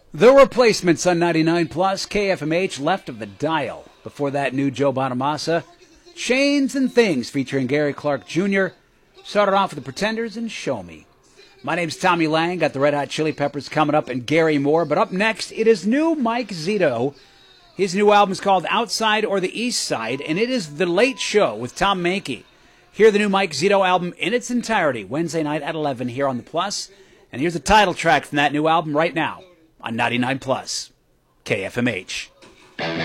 The Replacements on 99 Plus, KFMH, left of the dial. Before that, new Joe Bonamassa, Chains and Things, featuring Gary Clark Jr. Started off with the Pretenders and Show Me. My name's Tommy Lang, got the Red Hot Chili Peppers coming up and Gary Moore, but up next, it is new Mike Zito. His new album is called Outside or the East Side, and it is The Late Show with Tom Mankey. Hear the new Mike Zito album in its entirety, Wednesday night at 11 here on the Plus. And here's the title track from that new album right now on 99 Plus, KFMH.